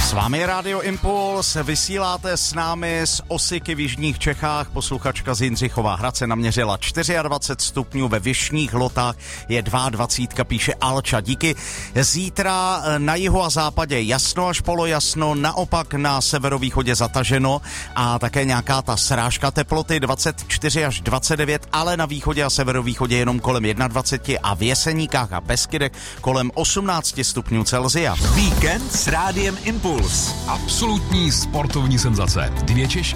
S vámi je Rádio Impuls, vysíláte s námi z Osiky v jižních Čechách, posluchačka z Jindřichova Hradce naměřila 24 stupňů, ve Vyšných Lhotách je 22, píše Alča. Díky. Zítra na jihu a západě jasno až polojasno, naopak na severovýchodě zataženo a také nějaká ta srážka, teploty 24 až 29, ale na východě a severovýchodě jenom kolem 21 a v Jeseníkách a Beskydech kolem 18 stupňů Celsia. Víkend s Rádiem Impuls. Absolutní sportovní senzace. 2 Češky